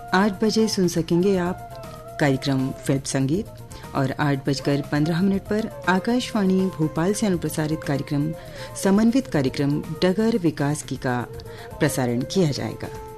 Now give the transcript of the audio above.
8 बजे सुन सकेंगे आप कार्यक्रम फिल्म संगीत और 8:15 पर आकाशवाणी भोपाल से अनुप्रसारित कार्यक्रम समन्वित कार्यक्रम डगर विकास की का प्रसारण किया जाएगा।